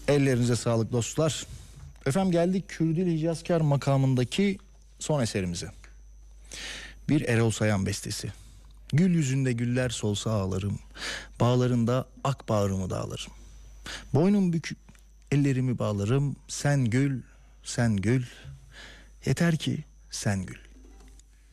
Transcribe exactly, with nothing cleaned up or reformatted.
Ellerinize sağlık dostlar. Efendim geldik Kürdil Hicazkar makamındaki son eserimize. Bir Erol Sayan bestesi. Gül yüzünde güller solsa ağlarım, bağlarında ak bağrımı dağlarım. Boynum büküp ellerimi bağlarım, sen gül, sen gül, yeter ki sen gül.